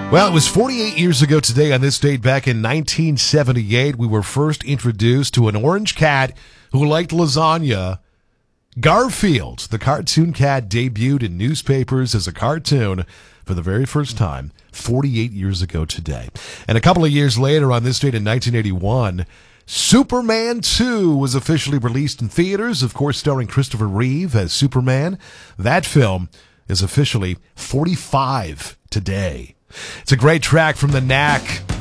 Well, it was 48 years ago today on this date back in 1978 we were first introduced to an orange cat who liked lasagna. Garfield, the cartoon cat, debuted in newspapers as a cartoon for the very first time 48 years ago today. And a couple of years later on this date in 1981, Superman 2 was officially released in theaters, of course starring Christopher Reeve as Superman. That film is officially 45 today. It's a great track from the Knack.